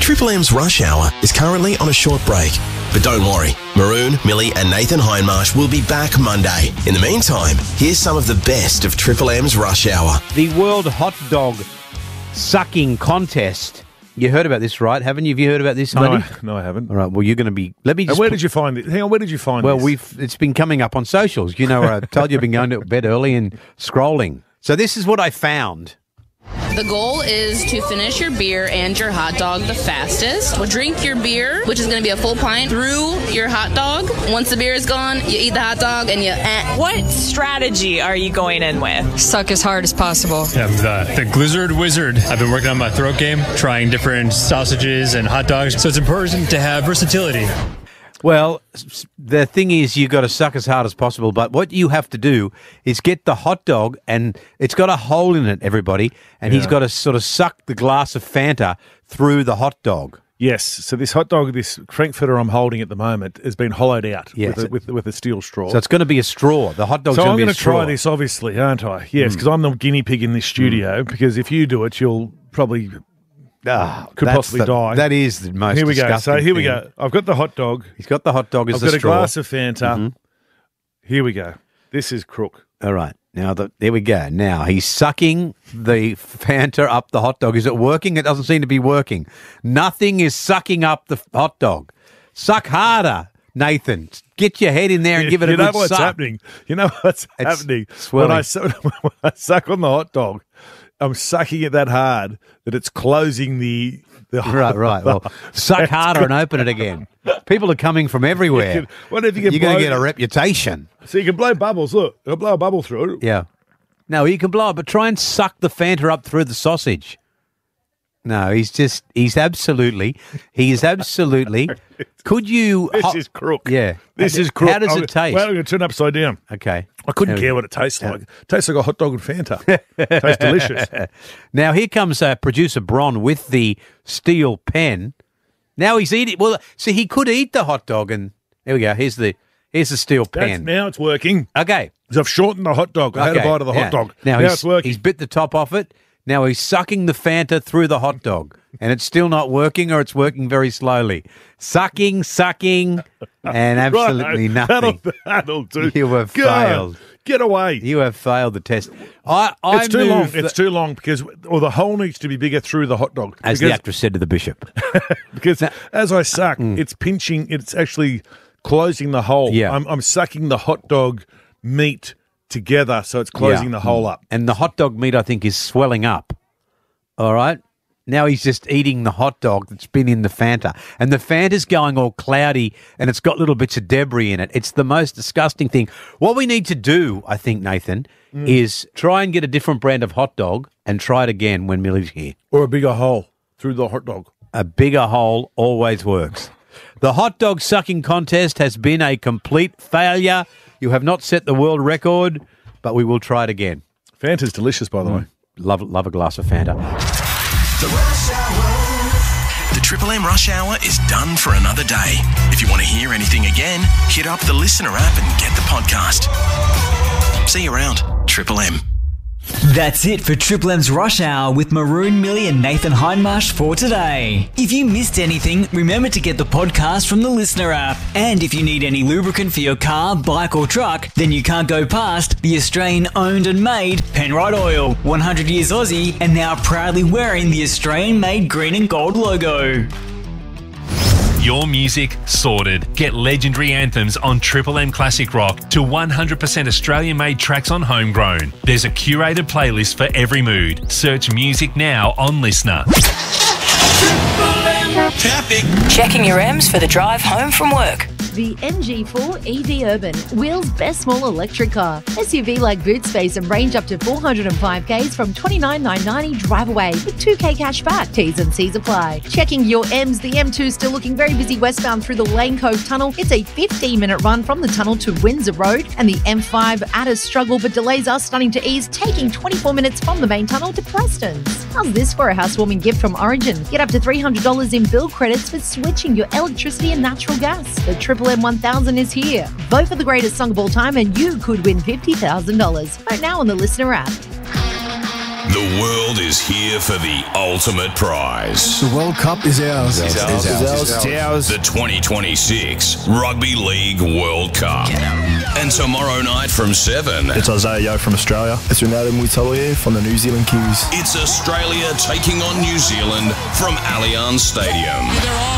Triple M's Rush Hour is currently on a short break. But don't worry, Maroon, Millie and Nathan Hindmarsh will be back Monday. In the meantime, here's some of the best of Triple M's Rush Hour. The World Hot Dog Sucking Contest. You heard about this, right? Haven't you? Have you heard about this, Heidi? No, I haven't. All right, well, you're going to be... Let me just... Where did you find it? Hang on, where did you find Well, this? it's been coming up on socials. You know, I told you I've been going to bed early and scrolling. So this is what I found. The goal is to finish your beer and your hot dog the fastest. We'll drink your beer, which is going to be a full pint, through your hot dog. Once the beer is gone, you eat the hot dog and you... What strategy are you going in with? Suck as hard as possible. I'm the Blizzard Wizard. I've been working on my throat game, trying different sausages and hot dogs, so it's important to have versatility. Well, the thing is, you've got to suck as hard as possible, but what you have to do is get the hot dog, and it's got a hole in it, everybody, and he's got to sort of suck the glass of Fanta through the hot dog. Yes, so this hot dog, this Frankfurter I'm holding at the moment, has been hollowed out with a steel straw. So it's going to be a straw. The hot dog's so going to be a I'm straw. going to try this, obviously, aren't I? Yes, because I'm the guinea pig in this studio, because if you do it, you'll probably... could possibly die. That is the most Here we go. disgusting So here we thing. go. I've got the hot dog. He's got the hot dog as I've the got straw. a glass of Fanta. Here we go. This is crook. All right. Now, there we go. Now, he's sucking the Fanta up the hot dog. Is it working? It doesn't seem to be working. Nothing is sucking up the hot dog. Suck harder, Nathan. Get your head in there and give it a good suck. You know what's happening? You know what's happening? Swelling. When I suck on the hot dog, I'm sucking it that hard that it's closing the Right. Well, suck harder and open it again. People are coming from everywhere. What if you can You're going to get a reputation. So you can blow bubbles. Look, I'll blow a bubble through it. Yeah. No, you can blow it, but try and suck the Fanta up through the sausage. No, he is absolutely. Could you... This is crook. Yeah. This is crook. How does it taste? Well, I'm going to turn it upside down. Okay. I couldn't care what it tastes like. It tastes like a hot dog and Fanta. Tastes delicious. Now, here comes producer Bron with the steel pen. Now he's eating... Well, see, he could eat the hot dog, and there we go. Here's the steel pen. Now it's working. Okay. Because I've shortened the hot dog. I had a bite of the hot dog. Now it's working. He's bit the top off it. Now he's sucking the Fanta through the hot dog, and it's still not working, or it's working very slowly. Sucking, and absolutely nothing. That'll do. You have failed. Get away. You have failed the test. It's too long. It's too long because the hole needs to be bigger through the hot dog. As the actress said to the bishop. Because as I suck, it's pinching. It's actually closing the hole. Yeah. I'm sucking the hot dog meat together, so it's closing the hole up. And the hot dog meat, I think, is swelling up. All right? Now he's just eating the hot dog that's been in the Fanta. And the Fanta's going all cloudy, and it's got little bits of debris in it. It's the most disgusting thing. What we need to do, I think, Nathan, is try and get a different brand of hot dog and try it again when Millie's here. Or a bigger hole through the hot dog. A bigger hole always works. The hot dog sucking contest has been a complete failure. You have not set the world record, but we will try it again. Fanta's delicious, by the way. Love a glass of Fanta. The Triple M Rush Hour is done for another day. If you want to hear anything again, hit up the Listener app and get the podcast. See you around, Triple M. That's it for Triple M's Rush Hour with Maroon, Millie and Nathan Hindmarsh for today. If you missed anything, remember to get the podcast from the Listener app. And if you need any lubricant for your car, bike or truck, then you can't go past the Australian owned and made Penrite Oil, 100 years Aussie, and now proudly wearing the Australian made green and gold logo. Your music sorted. Get legendary anthems on Triple M Classic Rock to 100% Australian-made tracks on Homegrown. There's a curated playlist for every mood. Search music now on Listener. Traffic. Checking your M's for the drive home from work. The MG4 EV Urban, Wheels' best small electric car. SUV-like boot space and range up to 405Ks from $29,990 drive away with $2K cash back. T's and C's apply. Checking your M's, the M2 still looking very busy westbound through the Lane Cove Tunnel. It's a 15-minute run from the tunnel to Windsor Road, and the M5 at a struggle, but delays are starting to ease, taking 24 minutes from the main tunnel to Preston's. How's this for a housewarming gift from Origin? Get up to $300 in bill credits for switching your electricity and natural gas. The Triple M 1000 is here. Vote for the greatest song of all time and you could win $50,000. Vote now on the Listener app. The world is here for the ultimate prize. The World Cup is ours. It's ours. The 2026 Rugby League World Cup. And tomorrow night from 7. It's Isaiah Yeo from Australia. It's Ronaldo Muitalo from the New Zealand Kiwis. It's Australia taking on New Zealand from Allianz Stadium.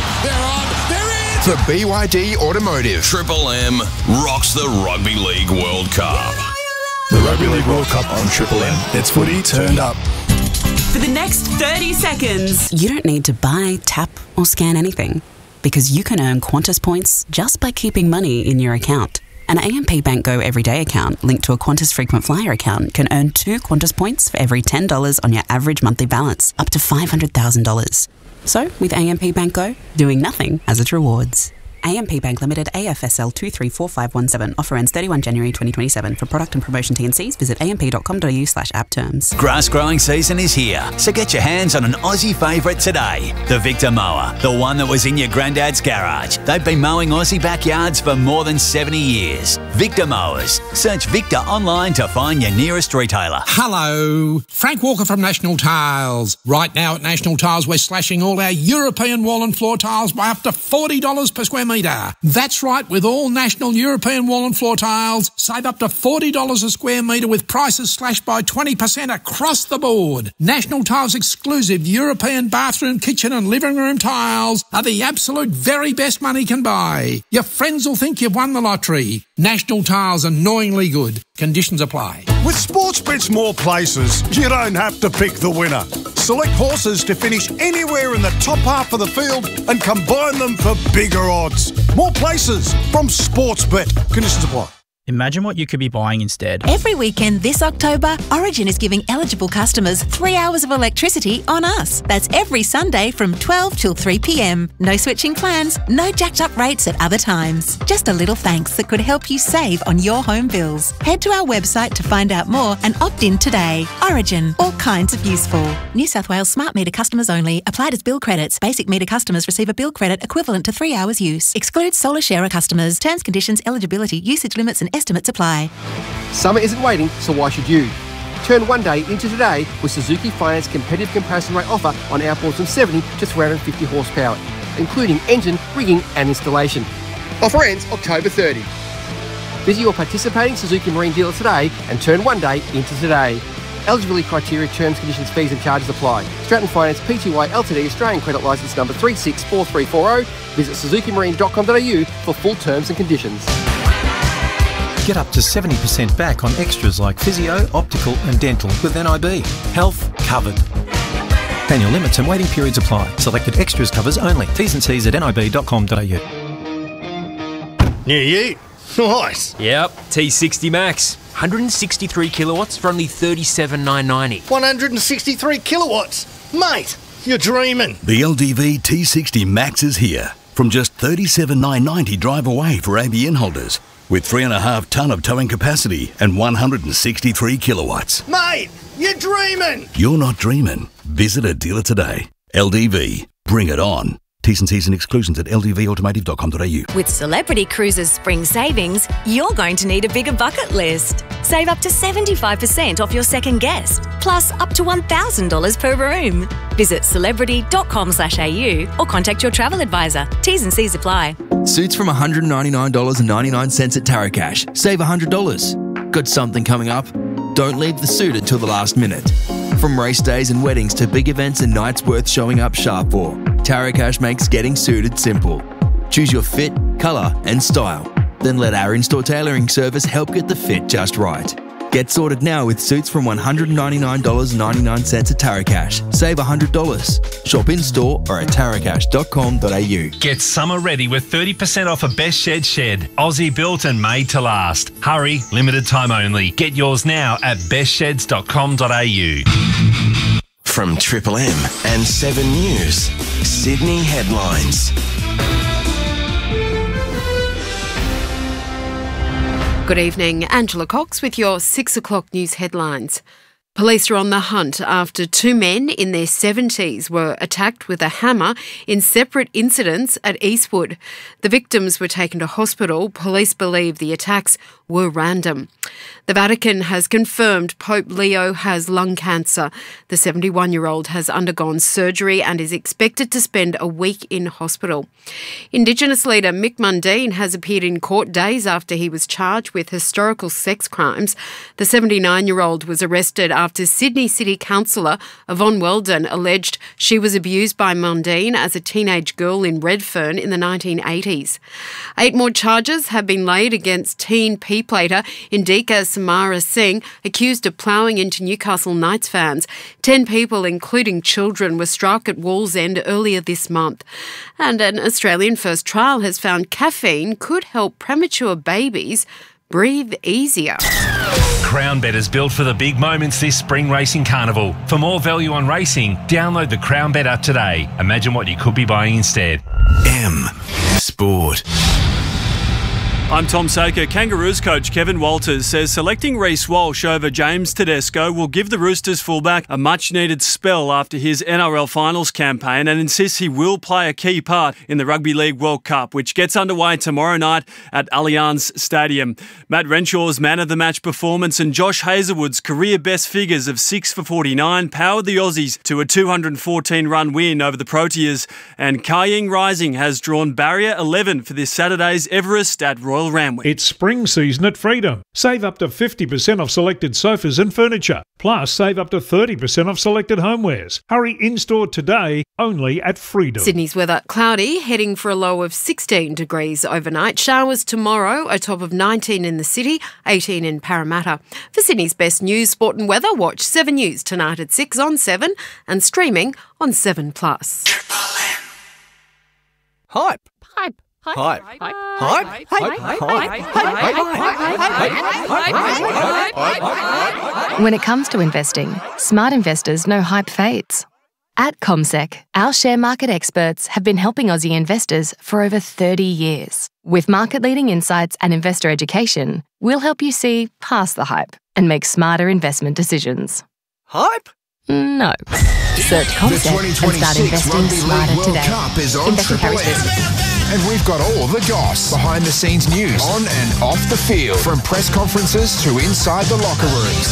For BYD Automotive, Triple M rocks the Rugby League World Cup. The Rugby League World Cup on Triple M. It's footy turned up. For the next 30 seconds, you don't need to buy, tap, or scan anything because you can earn Qantas points just by keeping money in your account. An AMP Bank Go Everyday account linked to a Qantas Frequent Flyer account can earn 2 Qantas points for every $10 on your average monthly balance, up to $500,000. So, with AMP Bank Go, doing nothing has its rewards. AMP Bank Limited, AFSL 234517. Offer ends 31 January 2027. For product and promotion T&Cs, visit amp.com.au/app terms. Grass growing season is here, so get your hands on an Aussie favourite today. The Victor Mower, the one that was in your granddad's garage. They've been mowing Aussie backyards for more than 70 years. Victor Mowers. Search Victor online to find your nearest retailer. Hello, Frank Walker from National Tiles. Right now at National Tiles, we're slashing all our European wall and floor tiles by up to $40 per square metre. That's right, with all national European wall and floor tiles, save up to $40 a square metre with prices slashed by 20% across the board. National Tiles exclusive European bathroom, kitchen and living room tiles are the absolute very best money can buy. Your friends will think you've won the lottery. National Tiles, annoyingly good. Conditions apply. With Sportsbet's more places, you don't have to pick the winner. Select horses to finish anywhere in the top half of the field and combine them for bigger odds. More places from Sportsbet. Conditions apply. Imagine what you could be buying instead. Every weekend this October, Origin is giving eligible customers 3 hours of electricity on us. That's every Sunday from 12 till 3 p.m. No switching plans, no jacked up rates at other times. Just a little thanks that could help you save on your home bills. Head to our website to find out more and opt in today. Origin, all kinds of useful. New South Wales smart meter customers only. Applied as bill credits. Basic meter customers receive a bill credit equivalent to 3 hours use. Excludes solar sharer customers. Terms, conditions, eligibility, usage limits and estimates apply. Summer isn't waiting, so why should you? Turn one day into today with Suzuki Finance competitive comparison rate offer on outboards from 70 to 350 horsepower, including engine, rigging and installation. Offer ends October 30. Visit your participating Suzuki Marine dealer today and turn one day into today. Eligibility criteria, terms, conditions, fees and charges apply. Stratton Finance Pty Ltd Australian Credit Licence number 364340. Visit suzukimarine.com.au for full terms and conditions. Get up to 70% back on extras like physio, optical and dental with NIB. Health covered. Annual limits and waiting periods apply. Selected extras covers only. T's and C's at nib.com.au. New year. Nice. Yep, T60 Max. 163 kilowatts for only $37,990. 163 kilowatts? Mate, you're dreaming. The LDV T60 Max is here. From just $37,990 drive away for ABN holders. With 3.5 tonne of towing capacity and 163 kilowatts. Mate, you're dreaming. You're not dreaming. Visit a dealer today. LDV. Bring it on. T's and C's and exclusions at ldvautomotive.com.au. With Celebrity Cruises Spring Savings, you're going to need a bigger bucket list. Save up to 75% off your second guest, plus up to $1,000 per room. Visit celebrity.com.au or contact your travel advisor. T's and C's apply. Suits from $199.99 at Taracash. Save $100. Got something coming up? Don't leave the suit until the last minute. From race days and weddings to big events and nights worth showing up sharp for, Taracash makes getting suited simple. Choose your fit, colour and style. Then let our in-store tailoring service help get the fit just right. Get sorted now with suits from $199.99 at Taracash. Save $100. Shop in-store or at taracash.com.au. Get summer ready with 30% off a Best Shed shed. Aussie built and made to last. Hurry, limited time only. Get yours now at bestsheds.com.au. From Triple M and 7 News, Sydney headlines. Good evening, Angela Cox with your 6 o'clock news headlines. Police are on the hunt after two men in their 70s were attacked with a hammer in separate incidents at Eastwood. The victims were taken to hospital. Police believe the attacks were random. The Vatican has confirmed Pope Leo has lung cancer. The 71-year-old has undergone surgery and is expected to spend a week in hospital. Indigenous leader Mick Mundine has appeared in court days after he was charged with historical sex crimes. The 79-year-old was arrested after Sydney City Councillor Yvonne Weldon alleged she was abused by Mundine as a teenage girl in Redfern in the 1980s. 8 more charges have been laid against teen P-plater Indika Samara Singh, accused of ploughing into Newcastle Knights fans. 10 people, including children, were struck at Wallsend earlier this month. And an Australian first trial has found caffeine could help premature babies breathe easier. Crown Bet is built for the big moments this spring racing carnival. For more value on racing, download the Crown Bet app today. Imagine what you could be buying instead. M Sport. I'm Tom Saker. Kangaroos coach Kevin Walters says selecting Reece Walsh over James Tedesco will give the Roosters fullback a much-needed spell after his NRL finals campaign, and insists he will play a key part in the Rugby League World Cup, which gets underway tomorrow night at Allianz Stadium. Matt Renshaw's man-of-the-match performance and Josh Hazlewood's career-best figures of 6 for 49 powered the Aussies to a 214-run win over the Proteas, and Kaying Rising has drawn barrier 11 for this Saturday's Everest at Royal Randwick. It's spring season at Freedom. Save up to 50% off selected sofas and furniture. Plus, save up to 30% off selected homewares. Hurry in-store today, only at Freedom. Sydney's weather cloudy, heading for a low of 16 degrees overnight. Showers tomorrow, a top of 19 in the city, 18 in Parramatta. For Sydney's best news, sport and weather, watch 7 News tonight at 6 on 7 and streaming on 7+. Hype. When it comes to investing, smart investors know hype fades. At CommSec, our share market experts have been helping Aussie investors for over 30 years. With market-leading insights and investor education, we'll help you see past the hype and make smarter investment decisions. Hype? No. Search CommSec and start investing smarter World today. Cup is on Investing Triple carries M. risk. And we've got all the goss, behind-the-scenes news, on and off the field, from press conferences to inside the locker rooms.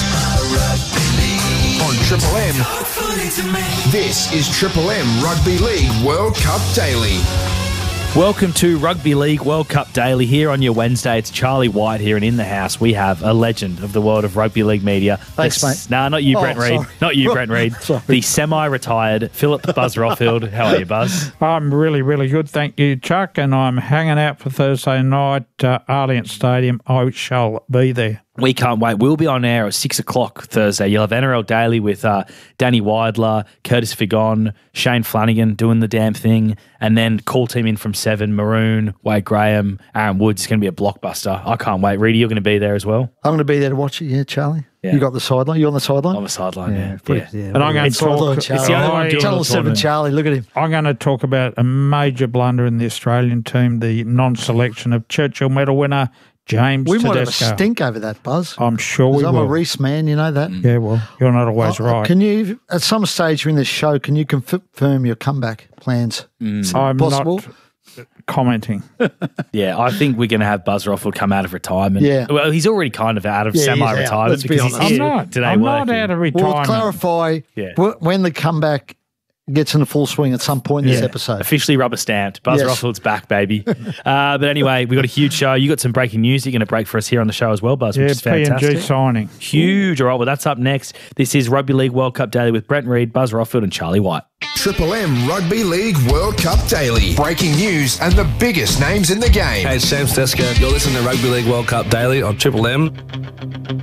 On Triple M, this is Triple M Rugby League World Cup Daily. Welcome to Rugby League World Cup Daily here on your Wednesday. It's Charlie White here, and in the house we have a legend of the world of rugby league media. Thanks, mate. Nah, not you, Brent Reid. Sorry. Not you, Brent Reid. The semi-retired Philip Buzz Rothfield. How are you, Buzz? I'm really, really good, thank you, Chuck, and I'm hanging out for Thursday night, Allianz Stadium. I shall be there. We can't wait. We'll be on air at 6 o'clock Thursday. You'll have NRL Daily with Danny Weidler, Curtis Figon, Shane Flanagan doing the damn thing, and then call team in from 7, Maroon, Wade Graham, Aaron Woods. It's going to be a blockbuster. I can't wait. Reedy, you're going to be there as well? I'm going to be there to watch it, yeah, Charlie. Yeah. You got the sideline? You on the sideline? On the sideline, yeah. And I'm going to talk... It's the only one doing Channel 7 Charlie, look at him. I'm going to talk about a major blunder in the Australian team, the non-selection of Churchill medal winner James We Tedesco. might have a stink over that, Buzz. I'm sure we will. I'm a Reece man, you know that? Yeah, well, you're not always right. Can you, at some stage in this show, can you confirm your comeback plans? I'm possible? not commenting. Yeah, I think we're going to have Buzz Rothfield come out of retirement. Yeah. Well, he's already kind of out of semi-retirement. Let's be honest. I'm not out of retirement. We'll clarify when the comeback gets in the full swing at some point in this episode. Officially rubber stamped. Buzz Rothfield's back, baby. But anyway, we've got a huge show. You got some breaking news you're going to break for us here on the show as well, Buzz, which is fantastic. P&G signing. Huge. All right, well, that's up next. This is Rugby League World Cup Daily with Brent Reid, Buzz Rothfield and Charlie White. Triple M Rugby League World Cup Daily. Breaking news and the biggest names in the game. Hey, it's James Tedesco. You're listening to Rugby League World Cup Daily on Triple M.